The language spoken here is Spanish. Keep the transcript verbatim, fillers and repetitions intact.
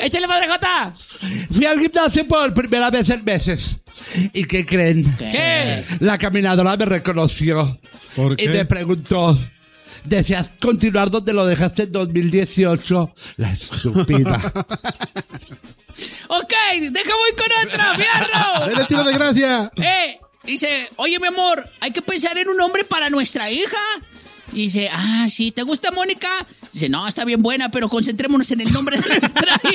Échale, Padre Jota. Fui al gimnasio por primera vez en meses. ¿Y qué creen? ¿Qué? La caminadora me reconoció. ¿Por qué? Y me preguntó, ¿deseas continuar donde lo dejaste en dos mil dieciocho? La estúpida. Ok, deja voy con otra, fierro. ¡Dale tiro de gracia! Eh, dice, oye, mi amor, hay que pensar en un nombre para nuestra hija. Y dice, ah, sí, ¿te gusta Mónica? Dice, no, está bien buena, pero concentrémonos en el nombre de nuestra hija.